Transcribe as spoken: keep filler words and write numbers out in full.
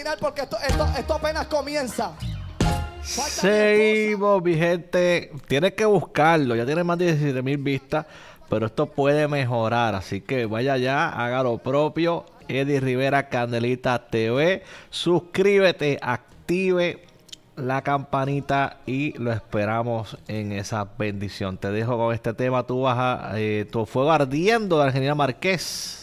Porque esto, esto, esto apenas comienza. Seguimos, mi gente. Tienes que buscarlo. Ya tiene más de diecisiete mil vistas. Pero esto puede mejorar. Así que vaya ya, haga lo propio. Eddie Rivera Candelita T V. Suscríbete, active la campanita y lo esperamos en esa bendición. Te dejo con este tema. Tú vas a eh, tu fuego ardiendo de Argentina Márquez.